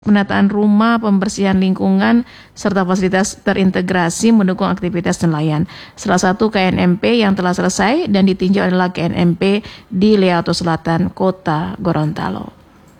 penataan rumah, pembersihan lingkungan, serta fasilitas terintegrasi mendukung aktivitas nelayan. Salah satu KNMP yang telah selesai dan ditinjau adalah KNMP di Leauto Selatan, Kota Gorontalo.